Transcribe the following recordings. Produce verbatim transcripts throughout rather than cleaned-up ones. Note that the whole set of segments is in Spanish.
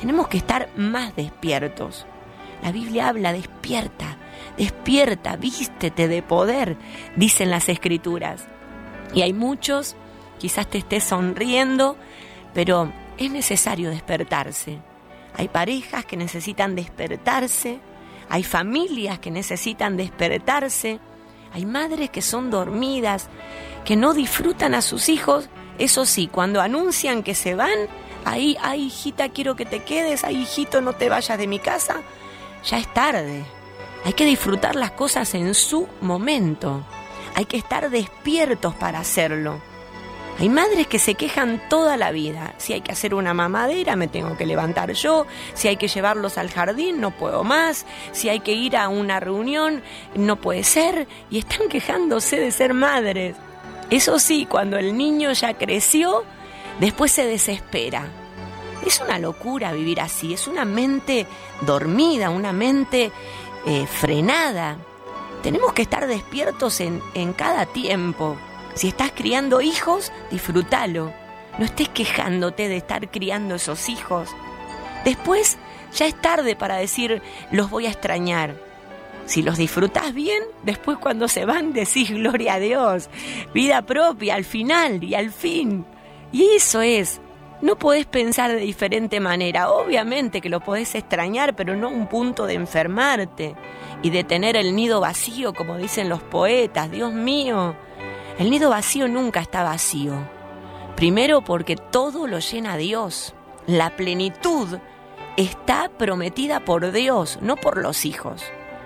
tenemos que estar más despiertos. La Biblia habla, despierta, despierta, vístete de poder, dicen las Escrituras. Y hay muchos, quizás te estés sonriendo, pero es necesario despertarse. Hay parejas que necesitan despertarse, hay familias que necesitan despertarse, hay madres que son dormidas, que no disfrutan a sus hijos. Eso sí, cuando anuncian que se van, ahí, ay hijita, quiero que te quedes, ay hijito, no te vayas de mi casa, ya es tarde. Hay que disfrutar las cosas en su momento, hay que estar despiertos para hacerlo. Hay madres que se quejan toda la vida. Si hay que hacer una mamadera, me tengo que levantar yo. Si hay que llevarlos al jardín, no puedo más. Si hay que ir a una reunión, no puede ser. Y están quejándose de ser madres. Eso sí, cuando el niño ya creció, después se desespera. Es una locura vivir así. Es una mente dormida, una mente eh, frenada. Tenemos que estar despiertos en, en cada tiempo. Si estás criando hijos, disfrútalo. No estés quejándote de estar criando esos hijos. Después ya es tarde para decir, los voy a extrañar. Si los disfrutás bien, después cuando se van decís gloria a Dios. Vida propia al final y al fin. Y eso es. No podés pensar de diferente manera. Obviamente que lo podés extrañar, pero no a un punto de enfermarte y de tener el nido vacío, como dicen los poetas. Dios mío. El nido vacío nunca está vacío. Primero porque todo lo llena Dios. La plenitud está prometida por Dios, no por los hijos.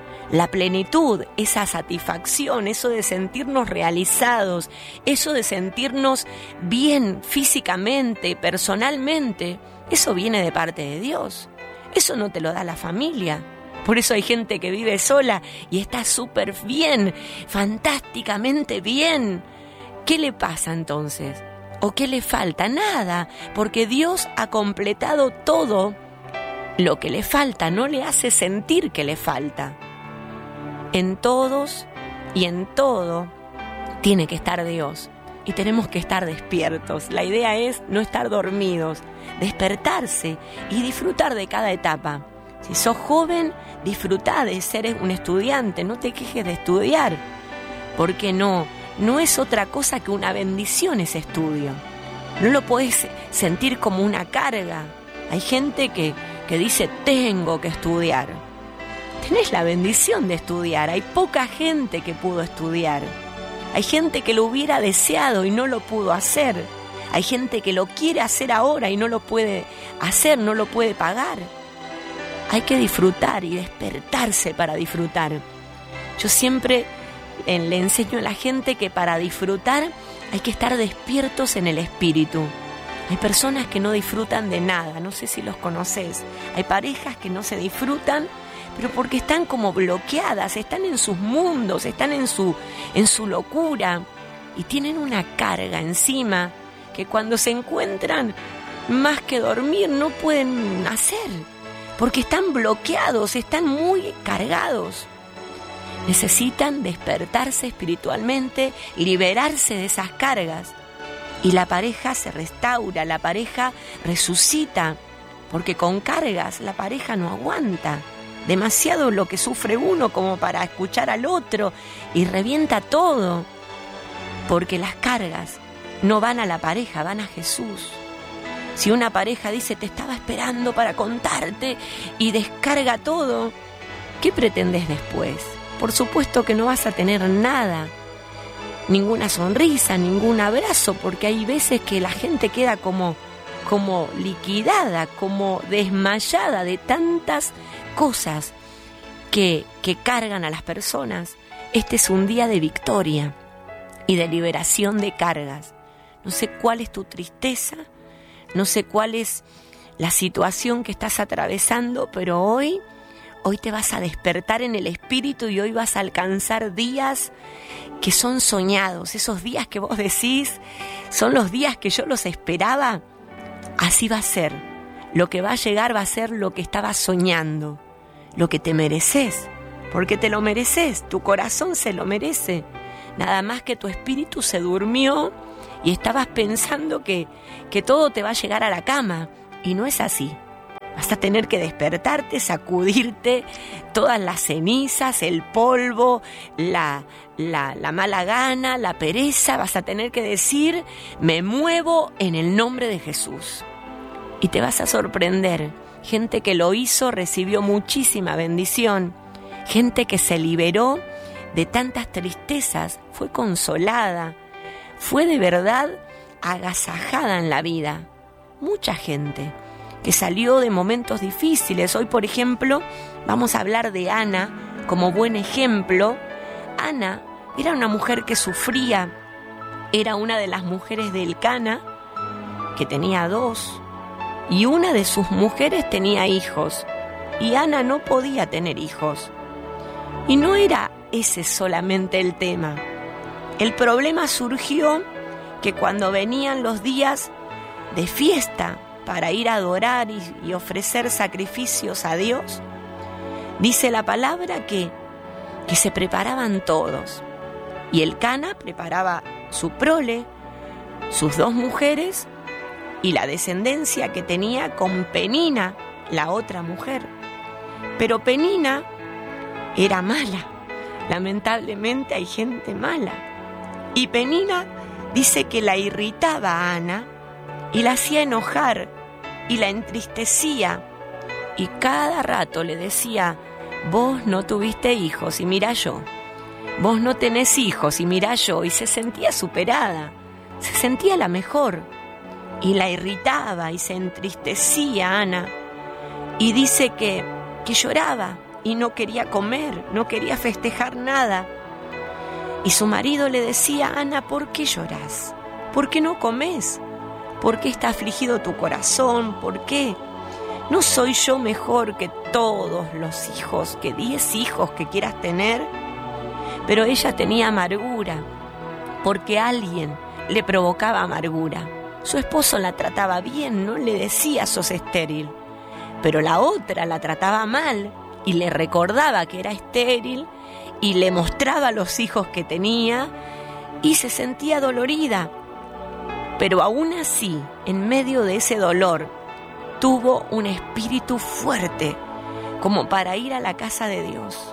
La plenitud, esa satisfacción, eso de sentirnos realizados, eso de sentirnos bien físicamente, personalmente, eso viene de parte de Dios. Eso no te lo da la familia. Por eso hay gente que vive sola y está súper bien, fantásticamente bien. ¿Qué le pasa entonces? ¿O qué le falta? Nada, porque Dios ha completado todo. Lo que le falta no le hace sentir que le falta. En todos y en todo tiene que estar Dios y tenemos que estar despiertos. La idea es no estar dormidos, despertarse y disfrutar de cada etapa. Si sos joven, disfrutá de ser un estudiante, no te quejes de estudiar, porque no, no es otra cosa que una bendición ese estudio. No lo podés sentir como una carga. Hay gente que, que dice, tengo que estudiar. Tenés la bendición de estudiar, hay poca gente que pudo estudiar. Hay gente que lo hubiera deseado y no lo pudo hacer. Hay gente que lo quiere hacer ahora y no lo puede hacer, no lo puede pagar. Hay que disfrutar y despertarse para disfrutar. Yo siempre eh, le enseño a la gente que para disfrutar hay que estar despiertos en el espíritu. Hay personas que no disfrutan de nada, no sé si los conoces. Hay parejas que no se disfrutan, pero porque están como bloqueadas, están en sus mundos, están en su, en su locura y tienen una carga encima que cuando se encuentran más que dormir no pueden hacer. Porque están bloqueados, están muy cargados. Necesitan despertarse espiritualmente, liberarse de esas cargas. Y la pareja se restaura, la pareja resucita. Porque con cargas la pareja no aguanta. Demasiado lo que sufre uno como para escuchar al otro y revienta todo. Porque las cargas no van a la pareja, van a Jesús. Si una pareja dice, te estaba esperando para contarte y descarga todo, ¿qué pretendes después? Por supuesto que no vas a tener nada, ninguna sonrisa, ningún abrazo, porque hay veces que la gente queda como, como liquidada, como desmayada de tantas cosas que, que cargan a las personas. Este es un día de victoria y de liberación de cargas. No sé cuál es tu tristeza, no sé cuál es la situación que estás atravesando, pero hoy, hoy te vas a despertar en el espíritu y hoy vas a alcanzar días que son soñados. Esos días que vos decís, son los días que yo los esperaba. Así va a ser. Lo que va a llegar va a ser lo que estabas soñando, lo que te mereces, porque te lo mereces, tu corazón se lo merece. Nada más que tu espíritu se durmió y estabas pensando que, que todo te va a llegar a la cama, y no es así. Vas a tener que despertarte, sacudirte todas las cenizas, el polvo, la, la, la mala gana, la pereza. Vas a tener que decir, me muevo en el nombre de Jesús. Y te vas a sorprender. Gente que lo hizo recibió muchísima bendición. Gente que se liberó de tantas tristezas, fue consolada, fue de verdad agasajada en la vida. Mucha gente que salió de momentos difíciles. Hoy, por ejemplo, vamos a hablar de Ana como buen ejemplo. Ana era una mujer que sufría, era una de las mujeres de Elcana, que tenía dos, y una de sus mujeres tenía hijos, y Ana no podía tener hijos. Y no era ese solamente el tema. El problema surgió que cuando venían los días de fiesta para ir a adorar y, y ofrecer sacrificios a Dios, dice la palabra que, que se preparaban todos. Y Elcana preparaba su prole, sus dos mujeres y la descendencia que tenía con Penina, la otra mujer. Pero Penina era mala. Lamentablemente hay gente mala. Y Penina dice que la irritaba a Ana y la hacía enojar y la entristecía. Y cada rato le decía, vos no tuviste hijos y mirá yo. Vos no tenés hijos y mirá yo. Y se sentía superada, se sentía la mejor. Y la irritaba y se entristecía a Ana. Y dice que, que lloraba y no quería comer, no quería festejar nada. Y su marido le decía, Ana, ¿por qué llorás? ¿Por qué no comes? ¿Por qué está afligido tu corazón? ¿Por qué? ¿No soy yo mejor que todos los hijos, que diez hijos que quieras tener? Pero ella tenía amargura, porque alguien le provocaba amargura. Su esposo la trataba bien, no le decía sos estéril, pero la otra la trataba mal y le recordaba que era estéril y le mostraba los hijos que tenía y se sentía dolorida. Pero aún así, en medio de ese dolor, tuvo un espíritu fuerte como para ir a la casa de Dios.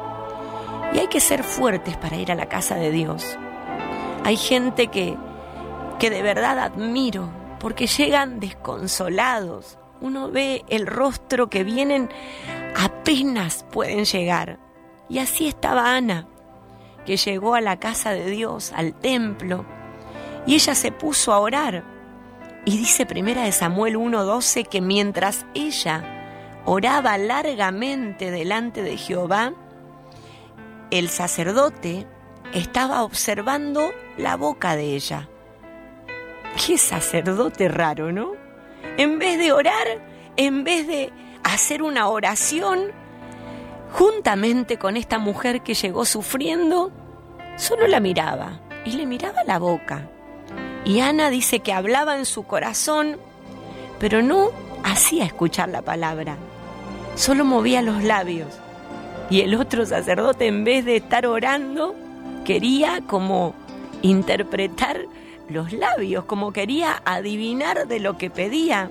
Y hay que ser fuertes para ir a la casa de Dios. Hay gente que, que de verdad admiro, porque llegan desconsolados. Uno ve el rostro que vienen, apenas pueden llegar. Y así estaba Ana, que llegó a la casa de Dios, al templo, y ella se puso a orar. Y dice Primera de Samuel uno doce que mientras ella oraba largamente delante de Jehová, el sacerdote estaba observando la boca de ella. Qué sacerdote raro, ¿no? En vez de orar, en vez de hacer una oración, juntamente con esta mujer que llegó sufriendo, solo la miraba y le miraba la boca. Y Ana dice que hablaba en su corazón, pero no hacía escuchar la palabra, solo movía los labios. Y el otro sacerdote, en vez de estar orando, quería como interpretar los labios, como quería adivinar de lo que pedía.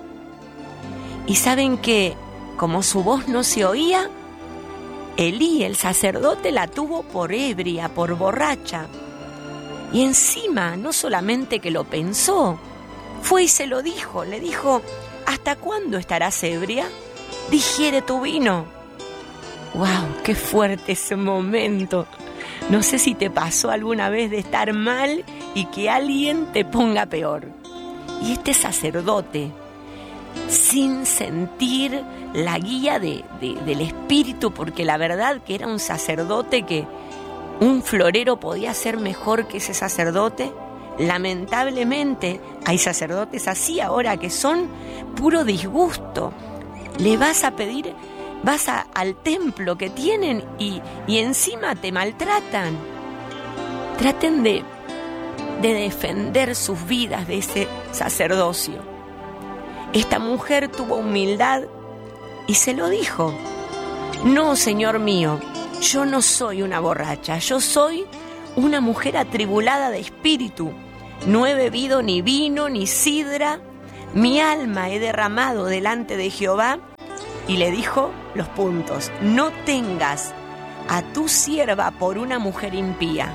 Y saben que, como su voz no se oía, Elí, el sacerdote, la tuvo por ebria, por borracha. Y encima, no solamente que lo pensó, fue y se lo dijo, le dijo, ¿hasta cuándo estarás ebria? Digiere tu vino. ¡Wow! ¡Qué fuerte ese momento! No sé si te pasó alguna vez de estar mal y que alguien te ponga peor. Y este sacerdote, sin sentir la guía de, de, del Espíritu, porque la verdad que era un sacerdote que un florero podía ser mejor que ese sacerdote. Lamentablemente hay sacerdotes así ahora que son puro disgusto. Le vas a pedir, vas a, al templo que tienen y, y encima te maltratan. Traten de, de defender sus vidas de ese sacerdocio. Esta mujer tuvo humildad y se lo dijo. No, Señor mío, yo no soy una borracha, yo soy una mujer atribulada de espíritu. No he bebido ni vino ni sidra, mi alma he derramado delante de Jehová y le dijo los puntos: no tengas a tu sierva por una mujer impía.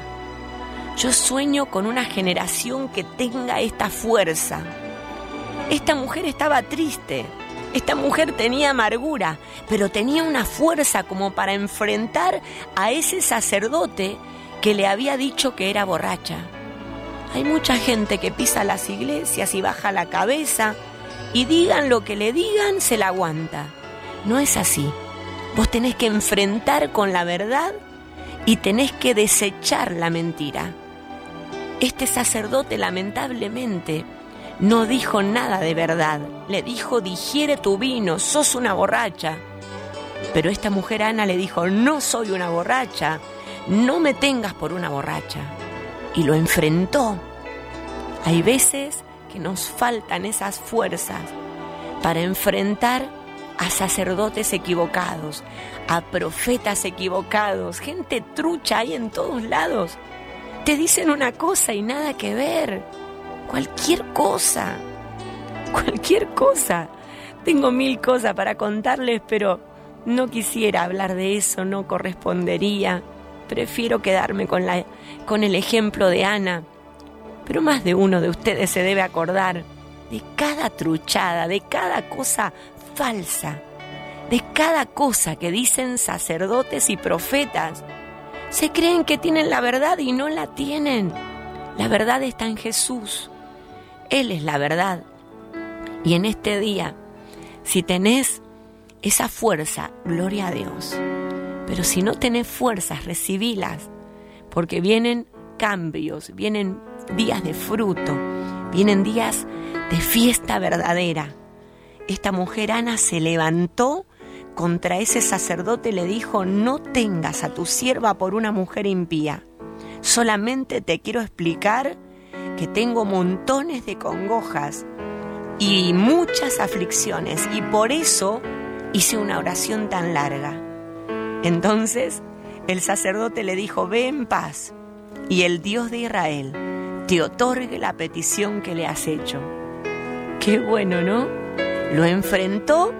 Yo sueño con una generación que tenga esta fuerza. Esta mujer estaba triste, esta mujer tenía amargura, pero tenía una fuerza como para enfrentar a ese sacerdote que le había dicho que era borracha. Hay mucha gente que pisa las iglesias y baja la cabeza y digan lo que le digan, se la aguanta. No es así. Vos tenés que enfrentar con la verdad y tenés que desechar la mentira. Este sacerdote lamentablemente no dijo nada de verdad. Le dijo: digiere tu vino, sos una borracha. Pero esta mujer Ana le dijo: no soy una borracha, no me tengas por una borracha. Y lo enfrentó. Hay veces que nos faltan esas fuerzas para enfrentar a sacerdotes equivocados, a profetas equivocados, gente trucha hay en todos lados. Te dicen una cosa y nada que ver. Cualquier cosa, cualquier cosa. Tengo mil cosas para contarles, pero no quisiera hablar de eso, no correspondería. Prefiero quedarme con, la, con el ejemplo de Ana. Pero más de uno de ustedes se debe acordar de cada truchada, de cada cosa falsa, de cada cosa que dicen sacerdotes y profetas. Se creen que tienen la verdad y no la tienen. La verdad está en Jesús. Él es la verdad. Y en este día, si tenés esa fuerza, gloria a Dios. Pero si no tenés fuerzas, recibílas, porque vienen cambios, vienen días de fruto, vienen días de fiesta verdadera. Esta mujer Ana se levantó contra ese sacerdote y le dijo: no tengas a tu sierva por una mujer impía. Solamente te quiero explicar que tengo montones de congojas y muchas aflicciones, y por eso hice una oración tan larga. Entonces el sacerdote le dijo: ve en paz, y el Dios de Israel te otorgue la petición que le has hecho. Qué bueno, ¿no? Lo enfrentó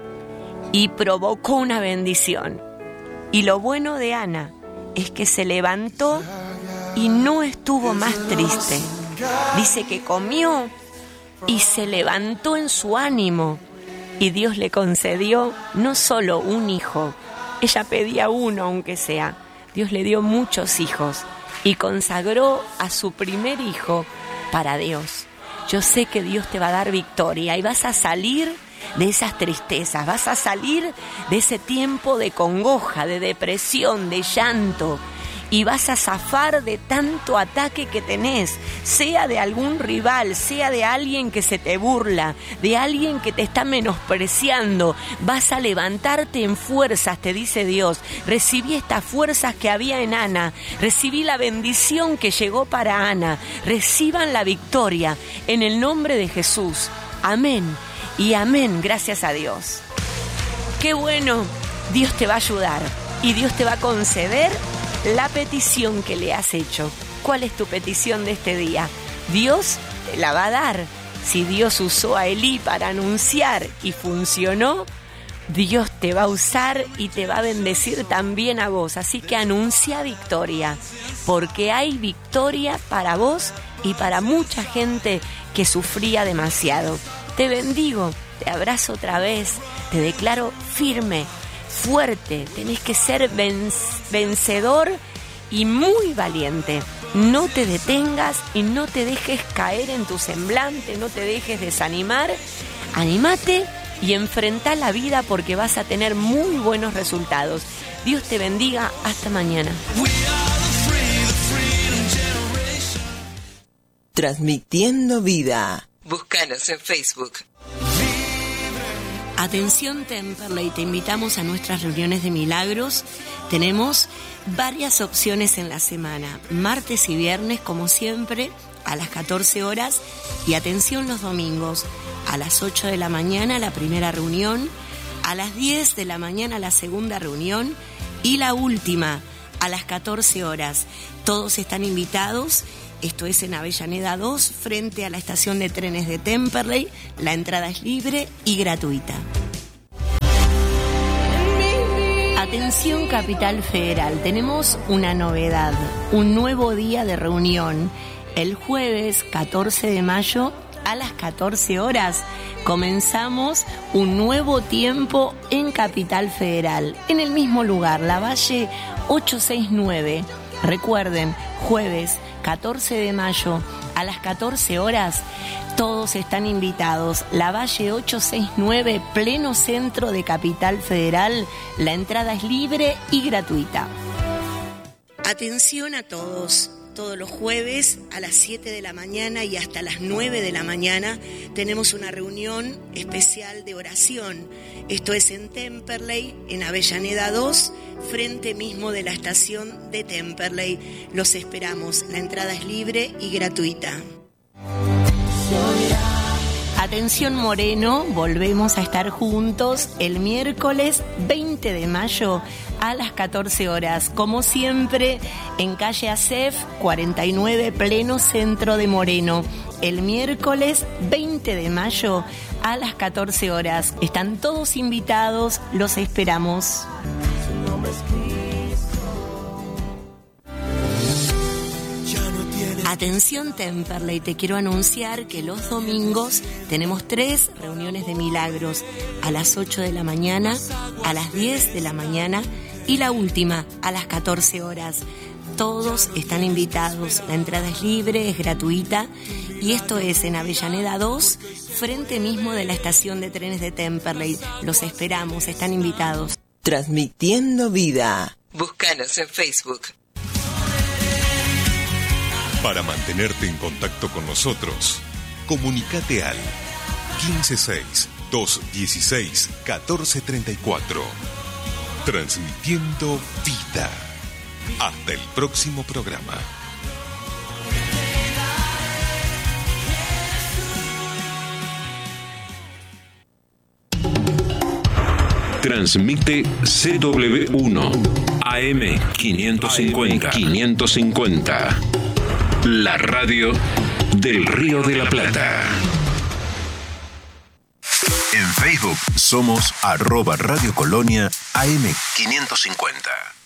y provocó una bendición. Y lo bueno de Ana es que se levantó y no estuvo más triste. Dice que comió y se levantó en su ánimo, y Dios le concedió no solo un hijo, ella pedía uno aunque sea, Dios le dio muchos hijos y consagró a su primer hijo para Dios. Yo sé que Dios te va a dar victoria y vas a salir de esas tristezas, vas a salir de ese tiempo de congoja, de depresión, de llanto, y vas a zafar de tanto ataque que tenés, sea de algún rival, sea de alguien que se te burla, de alguien que te está menospreciando. Vas a levantarte en fuerzas, te dice Dios. Recibí estas fuerzas que había en Ana, recibí la bendición que llegó para Ana. Reciban la victoria en el nombre de Jesús. Amén y amén, gracias a Dios. Qué bueno, Dios te va a ayudar y Dios te va a conceder la petición que le has hecho. ¿Cuál es tu petición de este día? Dios te la va a dar. Si Dios usó a Elí para anunciar y funcionó, Dios te va a usar y te va a bendecir también a vos. Así que anuncia victoria, porque hay victoria para vos y para mucha gente que sufría demasiado. Te bendigo, te abrazo otra vez, te declaro firme, fuerte, tenés que ser vencedor y muy valiente. No te detengas y no te dejes caer en tu semblante, no te dejes desanimar. Anímate y enfrenta la vida, porque vas a tener muy buenos resultados. Dios te bendiga, hasta mañana. Transmitiendo vida. Búscanos en Facebook. Atención Temperley, te invitamos a nuestras reuniones de milagros. Tenemos varias opciones en la semana, martes y viernes como siempre a las catorce horas, y atención los domingos a las ocho de la mañana la primera reunión, a las diez de la mañana la segunda reunión y la última a las catorce horas. Todos están invitados. Esto es en Avellaneda dos, frente a la estación de trenes de Temperley. La entrada es libre y gratuita. Atención Capital Federal, tenemos una novedad, un nuevo día de reunión. El jueves catorce de mayo a las catorce horas comenzamos un nuevo tiempo en Capital Federal, en el mismo lugar, Lavalle ochocientos sesenta y nueve. Recuerden, jueves catorce de mayo a las catorce horas, todos están invitados. Lavalle ochocientos sesenta y nueve, pleno centro de Capital Federal. La entrada es libre y gratuita. Atención a todos. Todos los jueves a las siete de la mañana y hasta las nueve de la mañana tenemos una reunión especial de oración. Esto es en Temperley, en Avellaneda dos, frente mismo de la estación de Temperley. Los esperamos. La entrada es libre y gratuita. Atención Moreno, volvemos a estar juntos el miércoles veinte de mayo a las catorce horas, como siempre, en calle A C E F cuarenta y nueve, pleno centro de Moreno. El miércoles veinte de mayo a las catorce horas. Están todos invitados, los esperamos. Atención Temperley, te quiero anunciar que los domingos tenemos tres reuniones de milagros, a las ocho de la mañana, a las diez de la mañana y la última a las catorce horas. Todos están invitados, la entrada es libre, es gratuita y esto es en Avellaneda dos, frente mismo de la estación de trenes de Temperley. Los esperamos, están invitados. Transmitiendo vida. Búscanos en Facebook. Para mantenerte en contacto con nosotros, comunícate al quince seis, doscientos dieciséis, catorce treinta y cuatro. Transmitiendo vida. Hasta el próximo programa. Transmite C W uno A M quinientos cincuenta. quinientos cincuenta. La radio del Río de la Plata. En Facebook somos arroba Radio Colonia A M quinientos cincuenta.